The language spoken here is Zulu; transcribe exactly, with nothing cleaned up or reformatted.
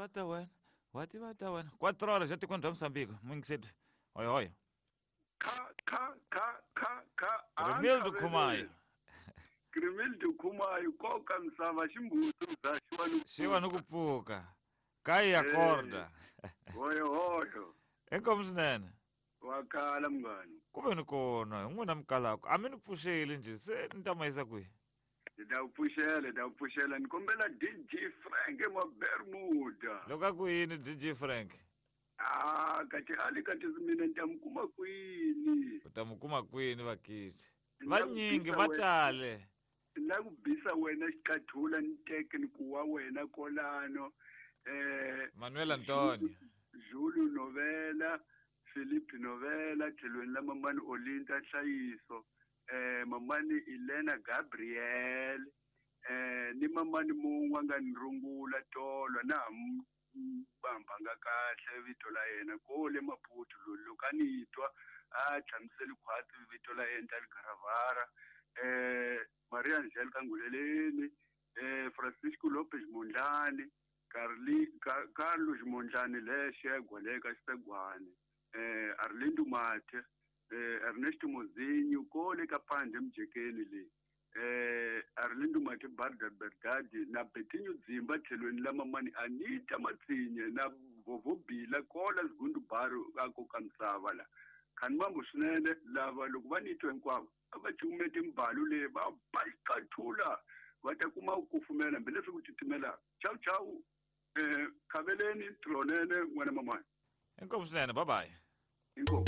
vata wena wati vata wena quattro horas já te contra Moçambique muito cedo oi oi Kha kha kha kha kha. Grimildo Khumayo Grimildo Khumayo koka misava ximbuti za xiwani. xiwa ni ku pfuka kayi acorda hoyo hoyo enkomo swinene wakala mngani ku ve ni kona hi n'wina mikalako a mi ni pfuxeli njhe se ni ta ma yisa kwihi ni ta ku pfuxela ni ta ku pfuxela ni kombela D J Frank eMabermuda loko a ku yini D J Frank ah kati ali kati mina ni ta mi kuma kwini u ta mi kuma kwini vakiti vanyingi va tale la ku bisa wena xiqathula ni tekniku wa wena kolano eh Manuel Antonio Zulu Novela Philip Novela thelweni la mamani Olinta Hlayiso eh mamani Elena Gabriel eh ni mamani mun'we nga ni rungula tolo na bamba nga kahle vito la yena ko le Maputo loko ni twa a tlamiseli khwati vito la yena ta Garavara eh Maria Angel Kanguleleni eh Francisco Lopez Mondlane Carli Carlos Mondlane leshe gwaleka xitagwane eh Arlindo Mate eh Ernesto Mozinho kole kapande mjekeni le eh Arlindo Mate Barda Berdadi na Betinho Dzimba thelweni la mamani Anita Matsinye na Vovobila kola Sigundu Baro ako kamsava la khani mambo swinene lava loko va nitwe hinkwavo va cumete mbalo le va baikathula va ta kuma ku kufumela hambi leswi ku titimela ciao ciao eh khaveleni tronene n'wana mamani enkomo swinene bye bye inkomo